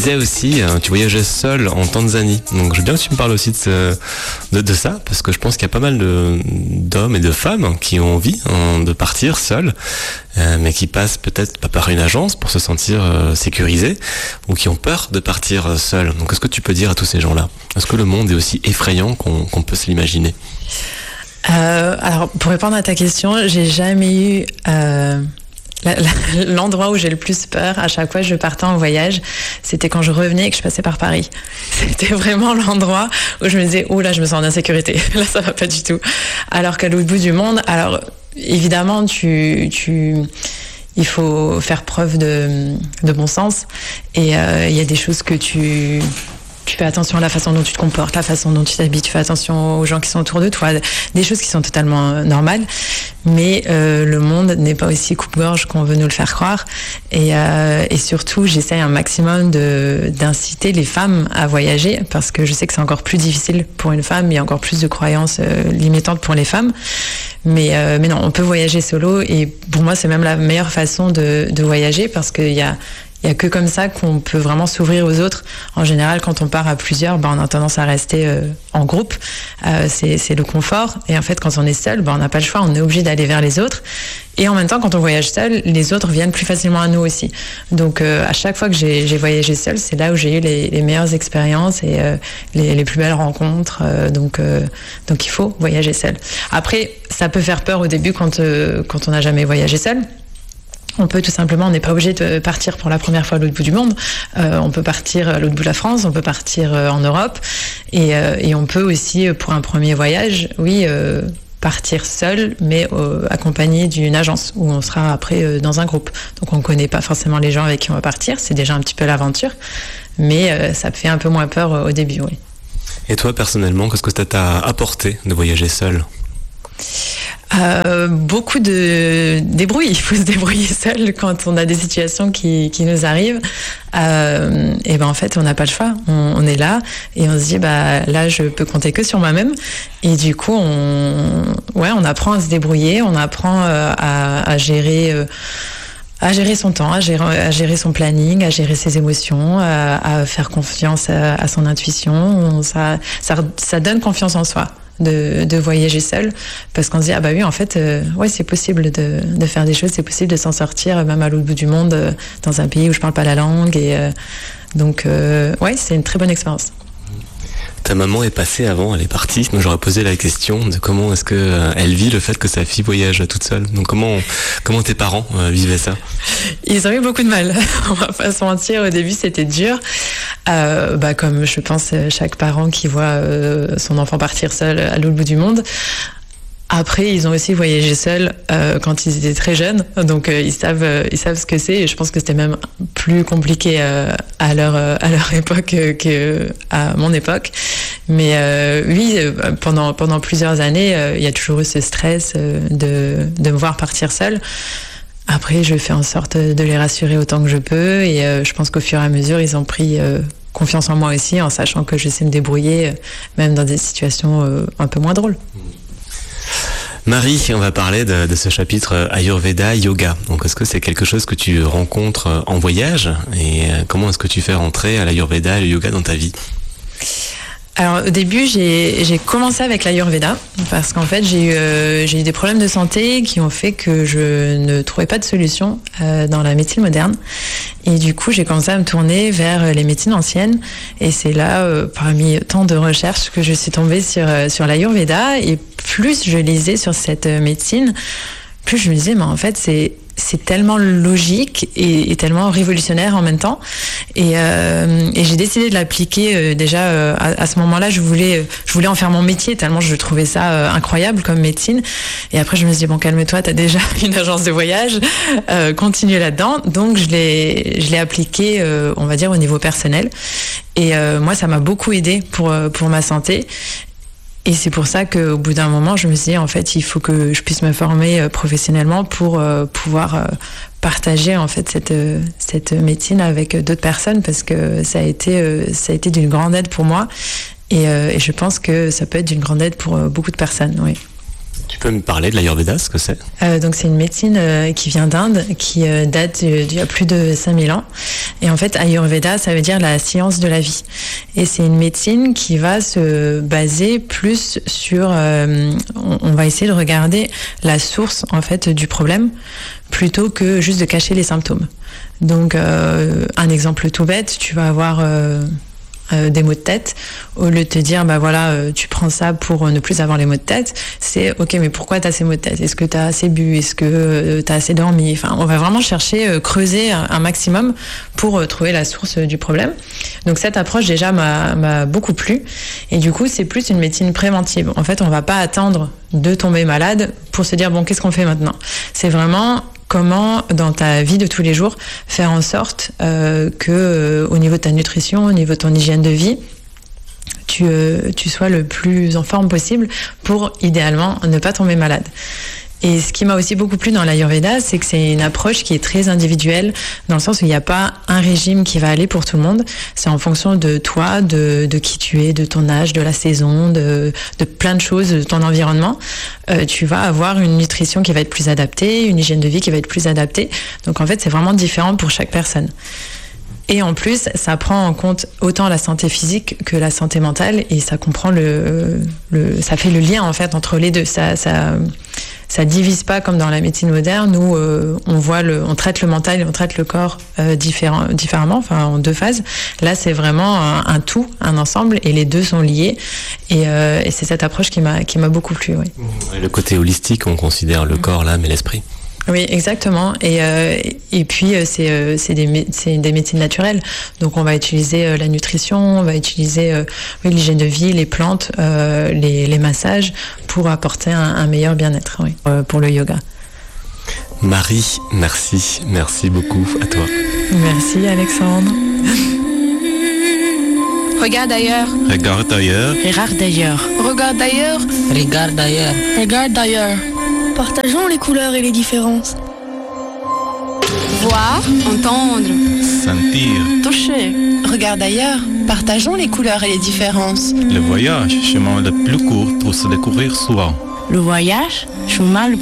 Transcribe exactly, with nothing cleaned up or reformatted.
disais aussi, hein, tu voyageais seul en Tanzanie. Donc je veux bien que tu me parles aussi de, ce, de, de ça, parce que je pense qu'il y a pas mal de, d'hommes et de femmes qui ont envie hein, de partir seuls, euh, mais qui passent peut-être pas par une agence pour se sentir euh, sécurisés, ou qui ont peur de partir seuls. Donc est-ce que tu peux dire à tous ces gens-là, est-ce que le monde est aussi effrayant qu'on, qu'on peut se l'imaginer ? euh, Alors, pour répondre à ta question, j'ai jamais eu... Euh... La, la, l'endroit où j'ai le plus peur à chaque fois que je partais en voyage, c'était quand je revenais et que je passais par Paris. C'était vraiment l'endroit où je me disais oh là je me sens en insécurité, là ça va pas du tout. Alors qu'à l'autre bout du monde, alors évidemment tu tu il faut faire preuve de de bon sens et euh, il y a des choses que tu tu fais attention à la façon dont tu te comportes, la façon dont tu t'habilles, tu fais attention aux gens qui sont autour de toi, des choses qui sont totalement normales, mais euh, le monde n'est pas aussi coupe-gorge qu'on veut nous le faire croire, et, euh, et surtout j'essaie un maximum de, d'inciter les femmes à voyager, parce que je sais que c'est encore plus difficile pour une femme, il y a encore plus de croyances euh, limitantes pour les femmes, mais, euh, mais non, on peut voyager solo, et pour moi c'est même la meilleure façon de, de voyager, parce qu'il y a Il n'y a que comme ça qu'on peut vraiment s'ouvrir aux autres. En général, quand on part à plusieurs, bah, on a tendance à rester euh, en groupe. Euh, c'est, c'est le confort. Et en fait, quand on est seul, bah, on n'a pas le choix. On est obligé d'aller vers les autres. Et en même temps, quand on voyage seul, les autres viennent plus facilement à nous aussi. Donc, euh, à chaque fois que j'ai, j'ai voyagé seul, c'est là où j'ai eu les, les meilleures expériences et euh, les, les plus belles rencontres. Euh, donc, euh, donc, il faut voyager seul. Après, ça peut faire peur au début quand, euh, quand on n'a jamais voyagé seul. On peut tout simplement, on n'est pas obligé de partir pour la première fois à l'autre bout du monde. Euh, on peut partir à l'autre bout de la France, on peut partir euh, en Europe, et, euh, et on peut aussi, pour un premier voyage, oui, euh, partir seul, mais euh, accompagné d'une agence où on sera après euh, dans un groupe. Donc on ne connaît pas forcément les gens avec qui on va partir, c'est déjà un petit peu l'aventure, mais euh, ça fait un peu moins peur euh, au début, oui. Et toi, personnellement, qu'est-ce que ça t'a apporté de voyager seul ? Euh, beaucoup de débrouille, il faut se débrouiller seul quand on a des situations qui, qui nous arrivent. Euh, et ben en fait, on n'a pas le choix. On, on est là et on se dit bah là, je peux compter que sur moi-même. Et du coup, on, ouais, on apprend à se débrouiller, on apprend euh, à, à gérer. Euh, à gérer son temps, à gérer, à gérer son planning, à gérer ses émotions, à, à faire confiance à, à son intuition. Ça, ça, ça donne confiance en soi. De, de voyager seul, parce qu'on se dit ah bah oui en fait euh, ouais c'est possible de, de faire des choses, c'est possible de s'en sortir même à l'autre bout du monde, euh, dans un pays où je parle pas la langue, et euh, donc euh, ouais c'est une très bonne expérience. Ta maman est passée avant, elle est partie, donc j'aurais posé la question de comment est-ce que euh, elle vit le fait que sa fille voyage toute seule. Donc comment comment tes parents euh, vivaient ça ? Ils ont eu beaucoup de mal, on va pas se mentir, au début c'était dur, euh, bah comme je pense chaque parent qui voit euh, son enfant partir seul à l'autre bout du monde. Après, ils ont aussi voyagé seuls euh, quand ils étaient très jeunes, donc euh, ils savent, euh, ils savent ce que c'est. Et je pense que c'était même plus compliqué euh, à leur euh, à leur époque euh, que à mon époque. Mais euh, oui, euh, pendant pendant plusieurs années, euh, il y a toujours eu ce stress euh, de de me voir partir seule. Après, je fais en sorte de les rassurer autant que je peux, et euh, je pense qu'au fur et à mesure, ils ont pris euh, confiance en moi aussi, en sachant que je sais me débrouiller, euh, même dans des situations euh, un peu moins drôles. Marie, on va parler de, de ce chapitre Ayurveda Yoga. Donc, est-ce que c'est quelque chose que tu rencontres en voyage, et comment est-ce que tu fais rentrer à l'Ayurveda et le yoga dans ta vie ? Alors au début j'ai, j'ai commencé avec l'Ayurveda parce qu'en fait j'ai eu, euh, j'ai eu des problèmes de santé qui ont fait que je ne trouvais pas de solution euh, dans la médecine moderne, et du coup j'ai commencé à me tourner vers les médecines anciennes, et c'est là euh, parmi tant de recherches que je suis tombée sur, euh, sur l'Ayurveda, et plus je lisais sur cette médecine, plus je me disais mais en fait c'est c'est tellement logique et, et tellement révolutionnaire en même temps, et, euh, et j'ai décidé de l'appliquer euh, déjà euh, à, à ce moment-là. Je voulais, je voulais en faire mon métier tellement je trouvais ça euh, incroyable comme médecine. Et après je me suis dit bon calme-toi, t'as déjà une agence de voyage, euh, continue là-dedans. Donc je l'ai, je l'ai appliqué, euh, on va dire au niveau personnel. Et euh, moi ça m'a beaucoup aidé pour pour ma santé. Et c'est pour ça qu'au bout d'un moment, je me suis dit, en fait, il faut que je puisse me former professionnellement pour euh, pouvoir euh, partager en fait cette euh, cette médecine avec d'autres personnes, parce que ça a été euh, ça a été d'une grande aide pour moi, et, euh, et je pense que ça peut être d'une grande aide pour euh, beaucoup de personnes, oui. Tu peux me parler de l'Ayurveda, ce que c'est? euh, Donc c'est une médecine euh, qui vient d'Inde, qui euh, date d'il y a plus de cinq mille ans. Et en fait, Ayurveda, ça veut dire la science de la vie. Et c'est une médecine qui va se baser plus sur... Euh, on, on va essayer de regarder la source en fait du problème, plutôt que juste de cacher les symptômes. Donc euh, un exemple tout bête, tu vas avoir... Euh, Euh, des maux de tête, au lieu de te dire bah voilà euh, tu prends ça pour euh, ne plus avoir les maux de tête, c'est ok mais pourquoi t'as ces maux de tête, est-ce que t'as assez bu, est-ce que euh, t'as assez dormi, enfin on va vraiment chercher euh, creuser un, un maximum pour euh, trouver la source euh, du problème. Donc cette approche déjà m'a, m'a beaucoup plu, et du coup c'est plus une médecine préventive. En fait on va pas attendre de tomber malade pour se dire bon qu'est-ce qu'on fait maintenant, c'est vraiment comment, dans ta vie de tous les jours, faire en sorte euh, que, euh, au niveau de ta nutrition, au niveau de ton hygiène de vie, tu, euh, tu sois le plus en forme possible pour, idéalement, ne pas tomber malade. Et ce qui m'a aussi beaucoup plu dans l'Ayurveda, c'est que c'est une approche qui est très individuelle, dans le sens où il n'y a pas un régime qui va aller pour tout le monde. C'est en fonction de toi, de, de qui tu es, de ton âge, de la saison, de, de plein de choses, de ton environnement. Euh, tu vas avoir une nutrition qui va être plus adaptée, une hygiène de vie qui va être plus adaptée. Donc en fait, c'est vraiment différent pour chaque personne. Et en plus, ça prend en compte autant la santé physique que la santé mentale, et ça comprend le, le ça fait le lien en fait entre les deux. Ça, ça, ça divise pas comme dans la médecine moderne où euh, on voit le, on traite le mental et on traite le corps euh, différent, différemment, enfin en deux phases. Là, c'est vraiment un, un tout, un ensemble, et les deux sont liés. Et, euh, et c'est cette approche qui m'a, qui m'a beaucoup plu. Oui. Le côté holistique, on considère le corps, l'âme et l'esprit. Oui, exactement. Et, euh, et puis, euh, c'est, euh, c'est, des, c'est des médecines naturelles. Donc, on va utiliser euh, la nutrition, on va utiliser euh, oui, l'hygiène de vie, les plantes, euh, les, les massages pour apporter un, un meilleur bien-être oui, euh, pour le yoga. Marie, merci. Merci beaucoup à toi. Merci, Alexandre. Regarde ailleurs. Regarde ailleurs. Regarde ailleurs. Regarde ailleurs. Regarde ailleurs. Regarde ailleurs. Partageons les couleurs et les différences. Voir, entendre, Sentir. toucher. Regarde ailleurs. Partageons les couleurs et les différences. Le voyage, chemin le plus court pour se découvrir soi. Le voyage, chemin le